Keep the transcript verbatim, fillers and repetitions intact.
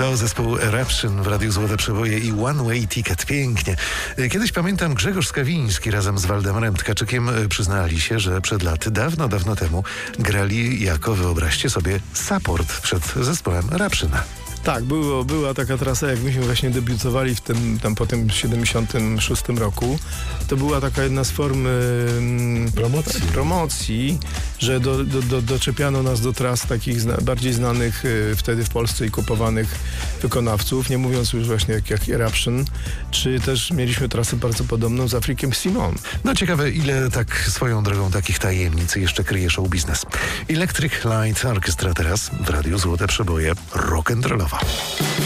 To zespół Eruption w Radiu Złote Przeboje i One Way Ticket. Pięknie. Kiedyś pamiętam, Grzegorz Skawiński razem z Waldemarem Tkaczykiem przyznali się, że przed laty, dawno, dawno temu grali jako, wyobraźcie sobie, support przed zespołem Eruption. Tak, było, była taka trasa, jak myśmy właśnie debiutowali w tym, tam po tym siedemdziesiątym szóstym roku. To była taka jedna z form mm, Promocji. promocji, że do, do, do, doczepiano nas do tras takich zna, bardziej znanych y, wtedy w Polsce i kupowanych wykonawców, nie mówiąc już właśnie jak, jak Eruption, czy też mieliśmy trasę bardzo podobną z Afrikiem Simon. No ciekawe, ile tak swoją drogą takich tajemnic jeszcze kryje show biznes. Electric Light Orchestra teraz w Radiu Złote Przeboje rock'n'rollowa.